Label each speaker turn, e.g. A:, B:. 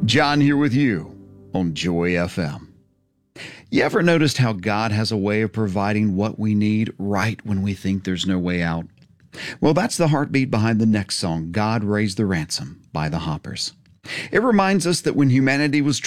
A: John here with you on Joy FM. You ever noticed how God has a way of providing what we need right when we think there's no way out? Well, that's the heartbeat behind the next song, God Raised the Ransom by the Hoppers. It reminds us that when humanity was